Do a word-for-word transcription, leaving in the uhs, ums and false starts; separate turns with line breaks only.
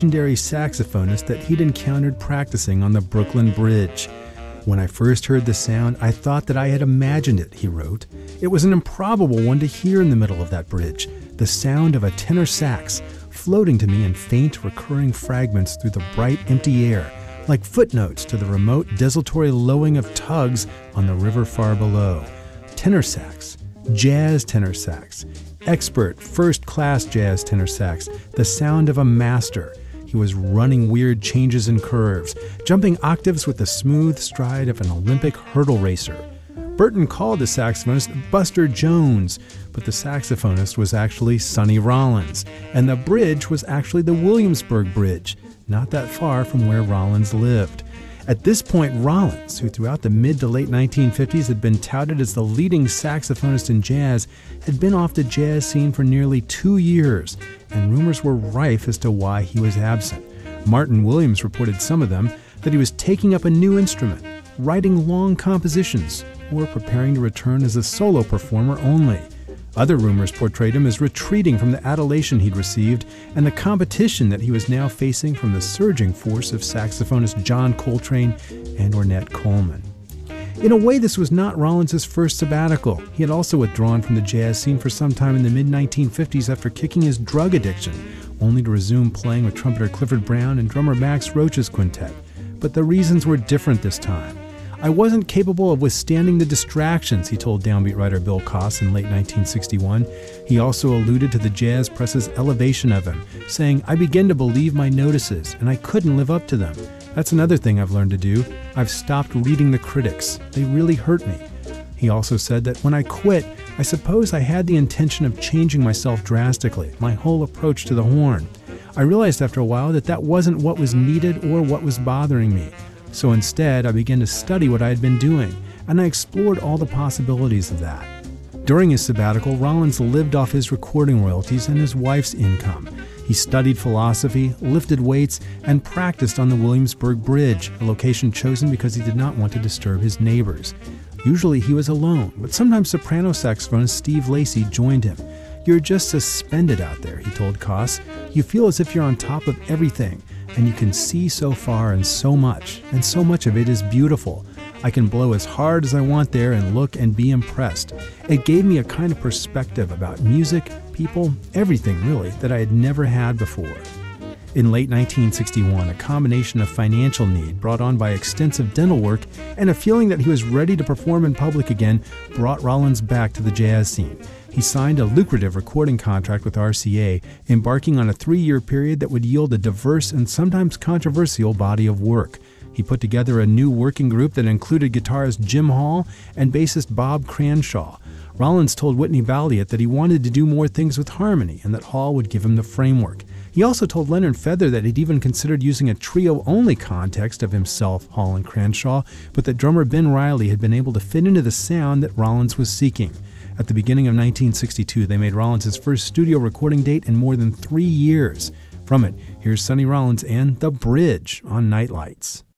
legendary saxophonist that he'd encountered practicing on the Brooklyn Bridge. "When I first heard the sound, I thought that I had imagined it," he wrote. "It was an improbable one to hear in the middle of that bridge, the sound of a tenor sax floating to me in faint, recurring fragments through the bright, empty air, like footnotes to the remote, desultory lowing of tugs on the river far below. Tenor sax, jazz tenor sax, expert, first-class jazz tenor sax, the sound of a master. He was running weird changes and curves, jumping octaves with the smooth stride of an Olympic hurdle racer." Burton called the saxophonist Buster Jones, but the saxophonist was actually Sonny Rollins, and the bridge was actually the Williamsburg Bridge, not that far from where Rollins lived. At this point, Rollins, who throughout the mid to late nineteen fifties had been touted as the leading saxophonist in jazz, had been off the jazz scene for nearly two years, and rumors were rife as to why he was absent. Martin Williams reported some of them, that he was taking up a new instrument, writing long compositions, or preparing to return as a solo performer only. Other rumors portrayed him as retreating from the adulation he'd received and the competition that he was now facing from the surging force of saxophonist John Coltrane and Ornette Coleman. In a way, this was not Rollins' first sabbatical. He had also withdrawn from the jazz scene for some time in the mid nineteen fifties after kicking his drug addiction, only to resume playing with trumpeter Clifford Brown and drummer Max Roach's quintet. But the reasons were different this time. "I wasn't capable of withstanding the distractions," he told downbeat writer Bill Koss in late nineteen sixty-one. He also alluded to the jazz press's elevation of him, saying, "I began to believe my notices, and I couldn't live up to them. That's another thing I've learned to do. I've stopped reading the critics. They really hurt me." He also said that when I quit, I suppose I had the intention of changing myself drastically, my whole approach to the horn. I realized after a while that that wasn't what was needed or what was bothering me. So instead, I began to study what I had been doing, and I explored all the possibilities of that. During his sabbatical, Rollins lived off his recording royalties and his wife's income. He studied philosophy, lifted weights, and practiced on the Williamsburg Bridge, a location chosen because he did not want to disturb his neighbors. Usually he was alone, but sometimes soprano saxophonist Steve Lacy joined him. "You're just suspended out there," he told Koss. "You feel as if you're on top of everything, and you can see so far and so much, and so much of it is beautiful. I can blow as hard as I want there and look and be impressed. It gave me a kind of perspective about music, people, everything really, that I had never had before." In late nineteen sixty-one, a combination of financial need brought on by extensive dental work and a feeling that he was ready to perform in public again brought Rollins back to the jazz scene. He signed a lucrative recording contract with R C A, embarking on a three-year period that would yield a diverse and sometimes controversial body of work. He put together a new working group that included guitarist Jim Hall and bassist Bob Cranshaw. Rollins told Whitney Balliet that he wanted to do more things with harmony and that Hall would give him the framework. He also told Leonard Feather that he'd even considered using a trio-only context of himself, Hall, and Cranshaw, but that drummer Ben Riley had been able to fit into the sound that Rollins was seeking. At the beginning of nineteen sixty-two, they made Rollins his first studio recording date in more than three years. From it, here's Sonny Rollins and The Bridge on Night Lights.